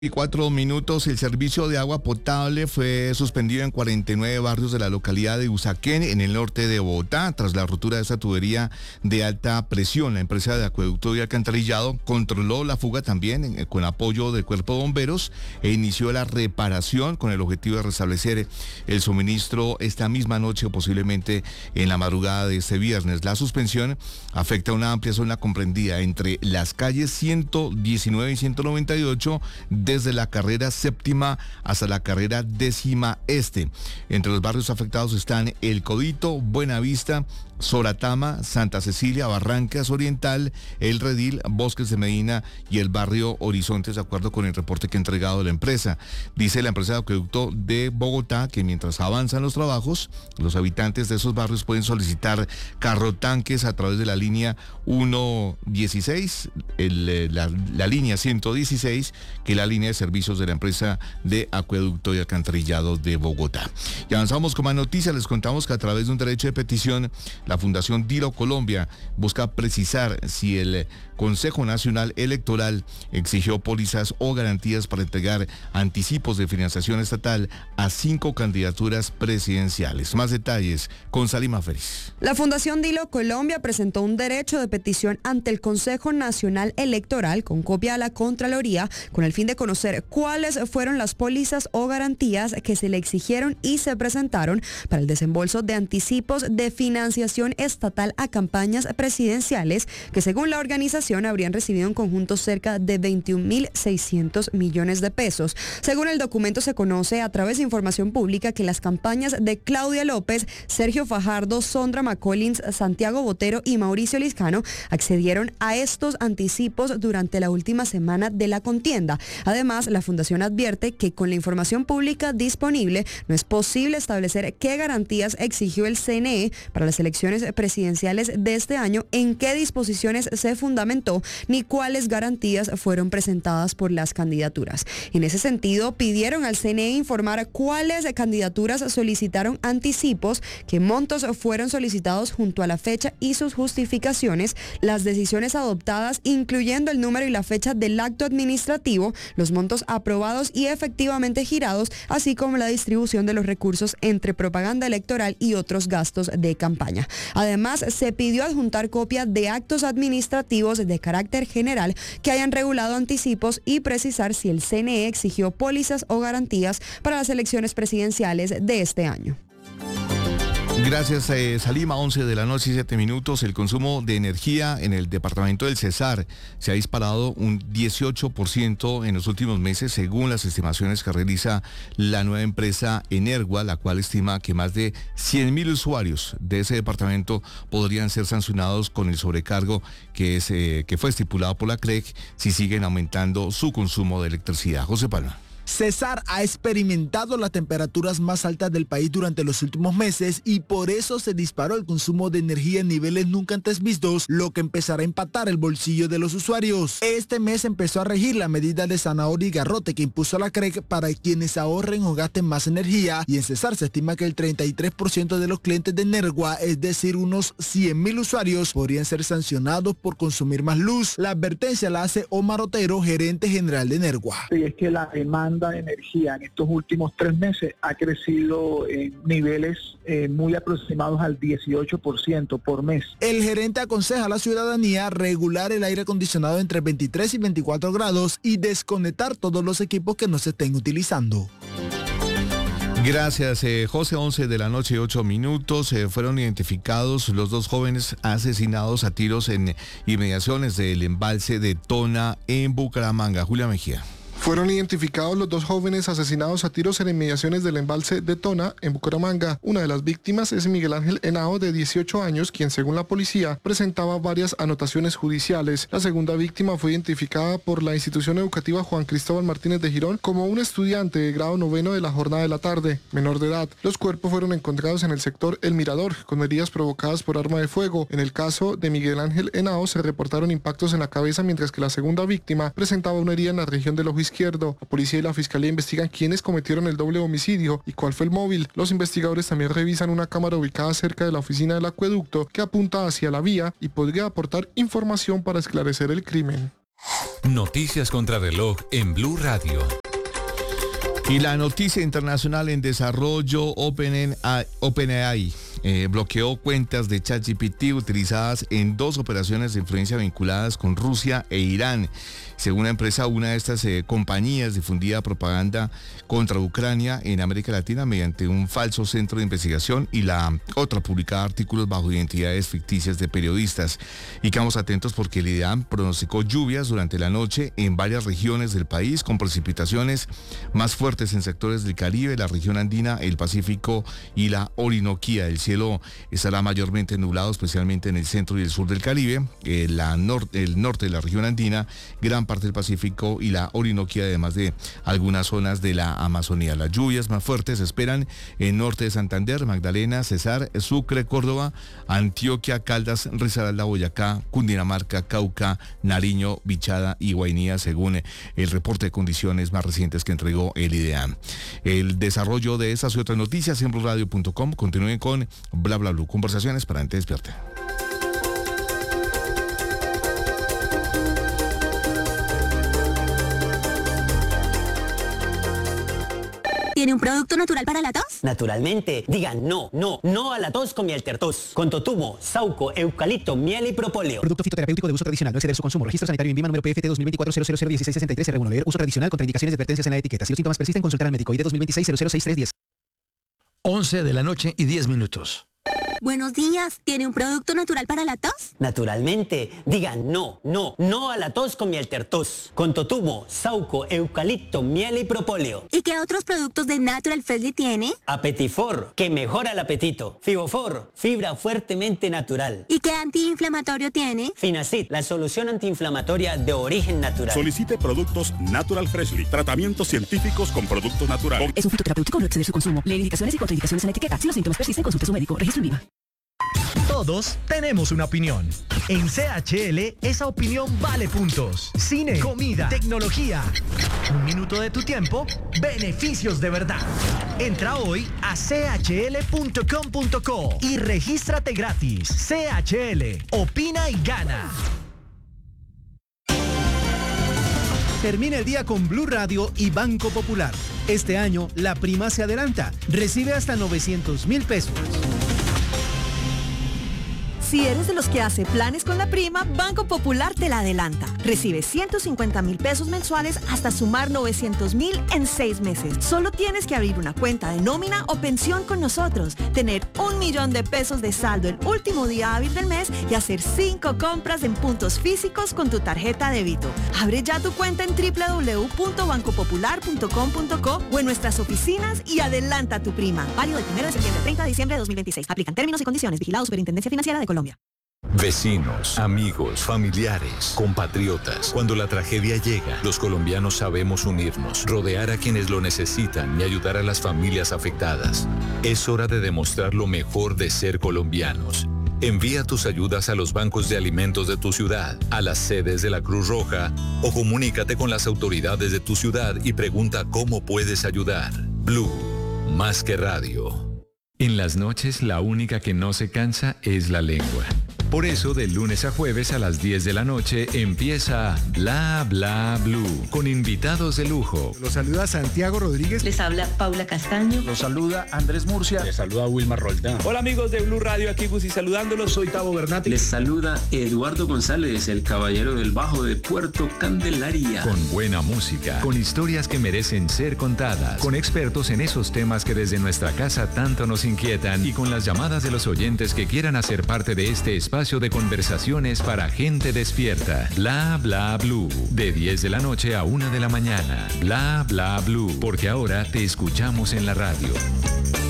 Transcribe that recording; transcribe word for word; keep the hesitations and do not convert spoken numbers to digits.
Y cuatro minutos, el servicio de agua potable fue suspendido en cuarenta y nueve barrios de la localidad de Usaquén, en el norte de Bogotá, tras la rotura de esa tubería de alta presión. La empresa de acueducto y alcantarillado controló la fuga también en, con apoyo del cuerpo de bomberos e inició la reparación con el objetivo de restablecer el suministro esta misma noche o posiblemente en la madrugada de este viernes. La suspensión afecta a una amplia zona comprendida entre las calles ciento diecinueve y ciento noventa y ocho de desde la carrera séptima hasta la carrera décima este. Entre los barrios afectados están El Codito, Buenavista, Soratama, Santa Cecilia, Barrancas Oriental, El Redil, Bosques de Medina y el barrio Horizontes, de acuerdo con el reporte que ha entregado la empresa. Dice la empresa de acueducto de Bogotá que mientras avanzan los trabajos, los habitantes de esos barrios pueden solicitar carrotanques a través de la línea ciento dieciséis, el, la, la línea ciento dieciséis, que es la línea de servicios de la empresa de acueducto y alcantarillado de Bogotá. Y avanzamos con más noticias. Les contamos que a través de un derecho de petición, la Fundación Dilo Colombia busca precisar si el Consejo Nacional Electoral exigió pólizas o garantías para entregar anticipos de financiación estatal a cinco candidaturas presidenciales. Más detalles con Salima Félix. La Fundación Dilo Colombia presentó un derecho de petición ante el Consejo Nacional Electoral con copia a la Contraloría con el fin de conocer cuáles fueron las pólizas o garantías que se le exigieron y se presentaron para el desembolso de anticipos de financiación estatal a campañas presidenciales que, según la organización, habrían recibido en conjunto cerca de veintiún mil seiscientos millones de pesos. Según el documento, se conoce a través de información pública que las campañas de Claudia López, Sergio Fajardo, Sondra McCollins, Santiago Botero y Mauricio Liscano accedieron a estos anticipos durante la última semana de la contienda. Además, la Fundación advierte que con la información pública disponible no es posible establecer qué garantías exigió el C N E para las elecciones presidenciales de este año, en qué disposiciones se fundamentó, ni cuáles garantías fueron presentadas por las candidaturas. En ese sentido, pidieron al C N E informar cuáles candidaturas solicitaron anticipos, qué montos fueron solicitados junto a la fecha y sus justificaciones, las decisiones adoptadas, incluyendo el número y la fecha del acto administrativo, los montos aprobados y efectivamente girados, así como la distribución de los recursos entre propaganda electoral y otros gastos de campaña. Además, se pidió adjuntar copia de actos administrativos de carácter general que hayan regulado anticipos y precisar si el C N E exigió pólizas o garantías para las elecciones presidenciales de este año. Gracias, eh, Salima. once de la noche y siete minutos. El consumo de energía en el departamento del Cesar se ha disparado un dieciocho por ciento en los últimos meses, según las estimaciones que realiza la nueva empresa Energua, la cual estima que más de cien mil usuarios de ese departamento podrían ser sancionados con el sobrecargo que, es, eh, que fue estipulado por la C R E C si siguen aumentando su consumo de electricidad. José Palma. Cesar ha experimentado las temperaturas más altas del país durante los últimos meses y por eso se disparó el consumo de energía en niveles nunca antes vistos, lo que empezará a empatar el bolsillo de los usuarios. Este mes empezó a regir la medida de zanahoria y garrote que impuso la C R E C para quienes ahorren o gasten más energía, y en Cesar se estima que el treinta y tres por ciento de los clientes de Energua, es decir, unos cien mil usuarios, podrían ser sancionados por consumir más luz. La advertencia la hace Omar Otero, gerente general de Energua. Y es que la demanda de energía en estos últimos tres meses ha crecido en niveles eh, muy aproximados al dieciocho por ciento por mes. El gerente aconseja a la ciudadanía regular el aire acondicionado entre veintitrés y veinticuatro grados y desconectar todos los equipos que no se estén utilizando. Gracias, eh, José. once de la noche y ocho minutos. Eh, fueron identificados los dos jóvenes asesinados a tiros en inmediaciones del embalse de Tona en Bucaramanga. Julia Mejía. Fueron identificados los dos jóvenes asesinados a tiros en inmediaciones del embalse de Tona, en Bucaramanga. Una de las víctimas es Miguel Ángel Henao, de dieciocho años, quien, según la policía, presentaba varias anotaciones judiciales. La segunda víctima fue identificada por la institución educativa Juan Cristóbal Martínez de Girón como un estudiante de grado noveno de la jornada de la tarde, menor de edad. Los cuerpos fueron encontrados en el sector El Mirador, con heridas provocadas por arma de fuego. En el caso de Miguel Ángel Henao se reportaron impactos en la cabeza, mientras que la segunda víctima presentaba una herida en la región del ojo izquierdo. La policía y la fiscalía investigan quiénes cometieron el doble homicidio y cuál fue el móvil. Los investigadores también revisan una cámara ubicada cerca de la oficina del acueducto que apunta hacia la vía y podría aportar información para esclarecer el crimen. Noticias contra reloj en Blue Radio. Y la noticia internacional en desarrollo, OpenAI, OpenAI eh, bloqueó cuentas de ChatGPT utilizadas en dos operaciones de influencia vinculadas con Rusia e Irán. Según la empresa, una de estas eh, compañías difundía propaganda contra Ucrania en América Latina mediante un falso centro de investigación y la otra publicaba artículos bajo identidades ficticias de periodistas. Y quedamos atentos porque el IDEAM pronosticó lluvias durante la noche en varias regiones del país con precipitaciones más fuertes en sectores del Caribe, la región andina, el Pacífico y la Orinoquía. El cielo estará mayormente nublado, especialmente en el centro y el sur del Caribe, eh, la nor- el norte de la región andina, gran parte del Pacífico y la Orinoquía, además de algunas zonas de la Amazonía. Las lluvias más fuertes se esperan en norte de Santander, Magdalena, Cesar, Sucre, Córdoba, Antioquia, Caldas, Risaralda, Boyacá, Cundinamarca, Cauca, Nariño, Bichada y Guainía, según el reporte de condiciones más recientes que entregó el IDEAM. El desarrollo de estas y otras noticias en blue radio punto com. Continúen con Bla Bla Blue, conversaciones para gente despierta. ¿Tiene un producto natural para la tos? Naturalmente. Digan no, no, no a la tos con miel tertos. Con totumo, sauco, eucalipto, miel y propóleo. Producto fitoterapéutico de uso tradicional. No exceder su consumo. Registro sanitario INVIMA número P F T dos mil veinticuatro cero cero cero dieciséis sesenta y tres R uno. Leer uso tradicional. Contraindicaciones y advertencias en la etiqueta. Si los síntomas persisten, consultar al médico. I D dos mil veintiséis cero cero seis tres diez. once de la noche y diez minutos. Buenos días. ¿Tiene un producto natural para la tos? Naturalmente. Digan no, no, no a la tos con miel tertos. Con totumo, sauco, eucalipto, miel y propóleo. ¿Y qué otros productos de Natural Freshly tiene? Apetifor, que mejora el apetito. Fibofor, fibra fuertemente natural. ¿Y qué antiinflamatorio tiene? Finacid, la solución antiinflamatoria de origen natural. Solicite productos Natural Freshly. Tratamientos científicos con productos naturales. Es un fitoterapéutico, no exceder su consumo. Lee indicaciones y contraindicaciones en la etiqueta. Si los síntomas persisten, consulte a su médico. Registro INVIMA. Todos tenemos una opinión. En C H L, esa opinión vale puntos. Cine, comida, tecnología. Un minuto de tu tiempo, beneficios de verdad. Entra hoy a c h l punto com punto co y regístrate gratis. C H L, opina y gana. Termina el día con Blue Radio y Banco Popular. Este año, la prima se adelanta. Recibe hasta novecientos mil pesos. Si eres de los que hace planes con la prima, Banco Popular te la adelanta. Recibe ciento cincuenta mil pesos mensuales hasta sumar novecientos mil en seis meses. Solo tienes que abrir una cuenta de nómina o pensión con nosotros, tener un millón de pesos de saldo el último día hábil del mes y hacer cinco compras en puntos físicos con tu tarjeta débito. Abre ya tu cuenta en doble u doble u doble u punto banco popular punto com punto co o en nuestras oficinas y adelanta tu prima. Válido del primero de septiembre al treinta de diciembre de dos mil veintiséis. Aplican términos y condiciones. Vigilado Superintendencia Financiera de Colombia. Vecinos, amigos, familiares, compatriotas. Cuando la tragedia llega, los colombianos sabemos unirnos, rodear a quienes lo necesitan y ayudar a las familias afectadas. Es hora de demostrar lo mejor de ser colombianos. Envía tus ayudas a los bancos de alimentos de tu ciudad, a las sedes de la Cruz Roja o comunícate con las autoridades de tu ciudad y pregunta cómo puedes ayudar. Blue, más que radio. En las noches, la única que no se cansa es la lengua. Por eso, de lunes a jueves a las diez de la noche empieza Bla Bla Blue, con invitados de lujo. Los saluda Santiago Rodríguez. Les habla Paula Castaño. Los saluda Andrés Murcia. Les saluda Wilmar Roldán. Hola amigos de Blue Radio, aquí Gusi saludándolos. Soy Tavo Bernati. Les saluda Eduardo González, el caballero del bajo de Puerto Candelaria. Con buena música, con historias que merecen ser contadas, con expertos en esos temas que desde nuestra casa tanto nos inquietan y con las llamadas de los oyentes que quieran hacer parte de este espacio de conversaciones para gente despierta. Bla Bla Blue, de diez de la noche a una de la mañana. Bla Bla Blue, porque ahora te escuchamos en la radio.